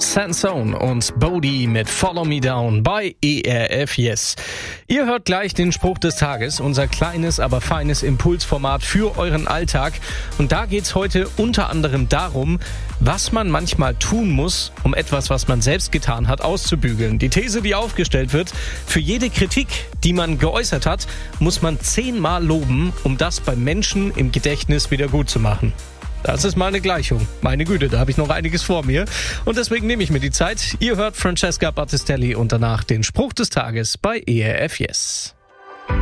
Sansone und Bodhi mit Follow Me Down bei ERF Yes. Ihr hört gleich den Spruch des Tages, unser kleines, aber feines Impulsformat für euren Alltag. Und da geht's heute unter anderem darum, was man manchmal tun muss, um etwas, was man selbst getan hat, auszubügeln. Die These, die aufgestellt wird: Für jede Kritik, die man geäußert hat, muss man 10-mal loben, um das beim Menschen im Gedächtnis wieder gut zu machen. Das ist mal eine Gleichung. Meine Güte, da habe ich noch einiges vor mir. Und deswegen nehme ich mir die Zeit. Ihr hört Francesca Battistelli und danach den Spruch des Tages bei ERF Yes.